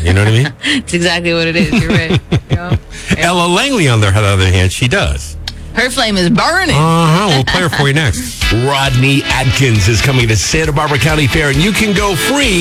You know what I mean? It's exactly what it is. You're right. Ella Langley, on the other hand, she does. Her flame is burning. We'll play her for you next. Rodney Atkins is coming to Santa Barbara County Fair, and you can go free